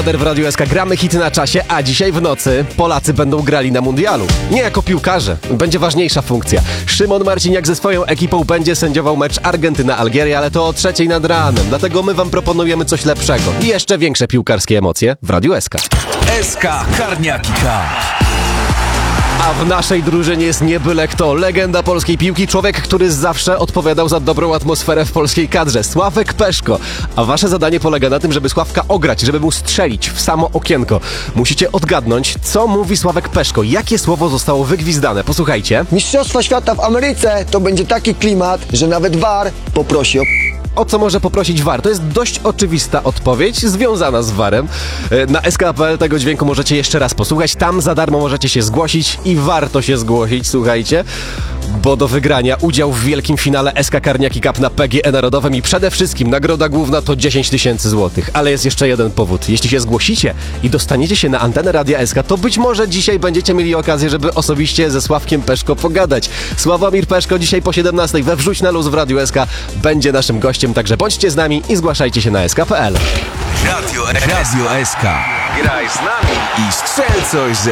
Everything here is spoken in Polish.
W Radiu SK gramy hity na czasie, a dzisiaj w nocy Polacy będą grali na mundialu. Nie jako piłkarze, będzie ważniejsza funkcja. Szymon Marciniak ze swoją ekipą będzie sędziował mecz Argentyna-Algieria, ale to o 3:00 nad ranem. Dlatego my wam proponujemy coś lepszego i jeszcze większe piłkarskie emocje w Radiu SK. SK Karniaki Cup. A w naszej drużynie jest nie byle kto, legenda polskiej piłki, człowiek, który zawsze odpowiadał za dobrą atmosferę w polskiej kadrze, Sławek Peszko. A wasze zadanie polega na tym, żeby Sławka ograć, żeby mu strzelić w samo okienko. Musicie odgadnąć, co mówi Sławek Peszko, jakie słowo zostało wygwizdane. Posłuchajcie. Mistrzostwa świata w Ameryce to będzie taki klimat, że nawet VAR poprosi O co może poprosić VAR? To jest dość oczywista odpowiedź, związana z VAR-em. Na SK.pl tego dźwięku możecie jeszcze raz posłuchać. Tam za darmo możecie się zgłosić i warto się zgłosić, słuchajcie. Bo do wygrania udział w wielkim finale SK Karniaki Cup na PGE Narodowym i przede wszystkim nagroda główna to 10 000 złotych. Ale jest jeszcze jeden powód. Jeśli się zgłosicie i dostaniecie się na antenę Radia SK, to być może dzisiaj będziecie mieli okazję, żeby osobiście ze Sławkiem Peszko pogadać. Sławomir Peszko dzisiaj po 17:00 we Wrzuć na Luz w Radiu SK będzie naszym gościem, także bądźcie z nami i zgłaszajcie się na SK.pl. Radio SK. Graj z nami i strzel coś ze